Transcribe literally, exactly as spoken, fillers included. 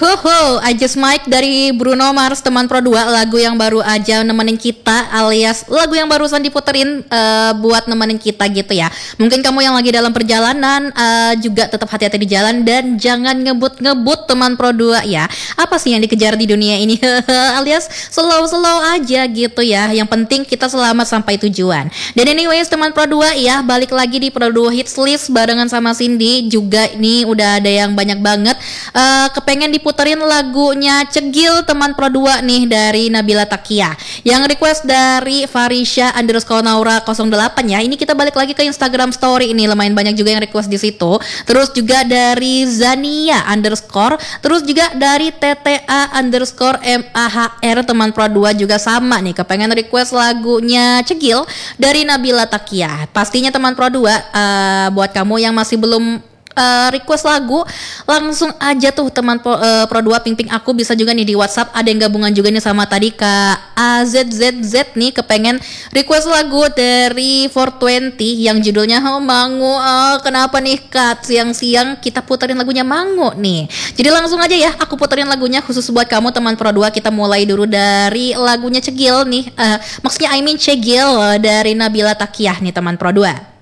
Hoho, I Just Mic dari Bruno Mars teman Pro dua, lagu yang baru aja nemenin kita, alias lagu yang barusan diputerin uh, buat nemenin kita gitu ya. Mungkin kamu yang lagi dalam perjalanan uh, juga tetap hati-hati di jalan dan jangan ngebut-ngebut teman Pro dua ya. Apa sih yang dikejar di dunia ini? Alias slow-slow aja gitu ya. Yang penting kita selamat sampai tujuan. Dan anyways teman Pro dua ya, balik lagi di Pro dua Hits List barengan sama Cindy. Juga ini udah ada yang banyak banget uh, kepengen diputerin puterin lagunya Cegil teman Pro dua nih dari Nabila Takia. Yang request dari Farisha underscore Naura nol delapan ya. Ini kita balik lagi ke Instagram story ini, lumayan banyak juga yang request di situ. Terus juga dari Zania underscore, terus juga dari T T A underscore M A H R teman Pro dua juga sama nih, kepengen request lagunya Cegil dari Nabila Takia. Pastinya teman Pro dua uh, buat kamu yang masih belum Uh, request lagu, langsung aja tuh teman Pro, uh, Pro dua ping-ping aku, bisa juga nih di WhatsApp. Ada yang gabungan juga nih sama tadi Kak A Z Z Z nih, kepengen request lagu dari four twenty yang judulnya oh, Mangu. Uh, kenapa nih Kak siang-siang kita puterin lagunya Mangu nih. Jadi langsung aja ya aku puterin lagunya khusus buat kamu teman Pro dua. Kita mulai dulu dari lagunya Cegil nih, uh, maksudnya I mean Cegil uh, dari Nabila Takiah nih teman Pro dua.